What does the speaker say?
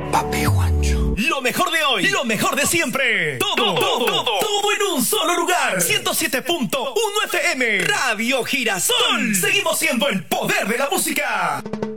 Papi Juancho. Lo mejor de hoy, lo mejor de siempre. Todo en un solo lugar. 107.1 FM. Radio Girasol. Seguimos siendo el poder de la música.